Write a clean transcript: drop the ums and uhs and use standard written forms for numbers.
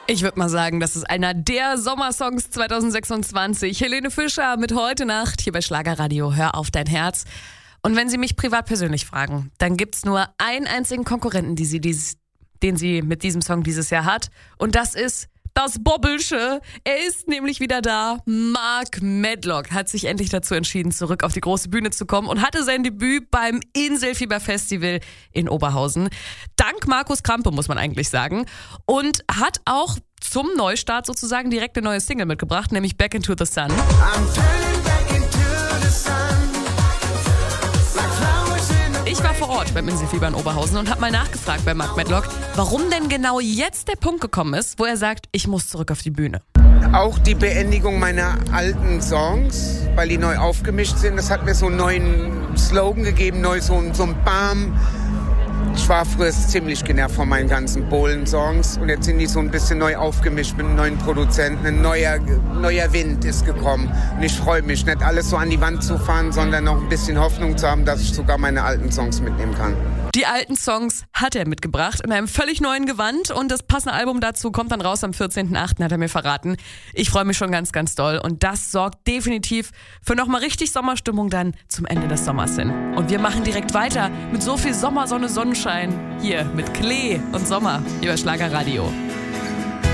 Ich würde mal sagen, das ist einer der Sommersongs 2026. Helene Fischer mit Heute Nacht hier bei Schlagerradio. Hör auf dein Herz. Und wenn Sie mich privat persönlich fragen, dann gibt's nur einen einzigen Konkurrenten, den sie mit diesem Song dieses Jahr hat. Und das ist das Bobbelsche. Er ist nämlich wieder da. Mark Medlock hat sich endlich dazu entschieden, zurück auf die große Bühne zu kommen und hatte sein Debüt beim Inselfieber-Festival in Oberhausen. Dank Markus Krampe, muss man eigentlich sagen. Und hat auch zum Neustart sozusagen direkt eine neue Single mitgebracht, nämlich Back into the Sun. Ich war vor Ort beim Inselfieber in Oberhausen und habe mal nachgefragt bei Mark Medlock, warum denn genau jetzt der Punkt gekommen ist, wo er sagt, ich muss zurück auf die Bühne. Auch die Beendigung meiner alten Songs, weil die neu aufgemischt sind, das hat mir so einen neuen Slogan gegeben, so ein Bam. Ich war früher ziemlich genervt von meinen ganzen Bohlen-Songs und jetzt sind die so ein bisschen neu aufgemischt mit einem neuen Produzenten. Ein neuer Wind ist gekommen und ich freue mich, nicht alles so an die Wand zu fahren, sondern noch ein bisschen Hoffnung zu haben, dass ich sogar meine alten Songs mitnehmen kann. Die alten Songs hat er mitgebracht in einem völlig neuen Gewand und das passende Album dazu kommt dann raus am 14.08., hat er mir verraten. Ich freue mich schon ganz, ganz doll und das sorgt definitiv für nochmal richtig Sommerstimmung dann zum Ende des Sommers hin. Und wir machen direkt weiter mit so viel Sommer, Sonne, Sonnenschein hier mit Klee und Sommer hier bei Schlagerradio.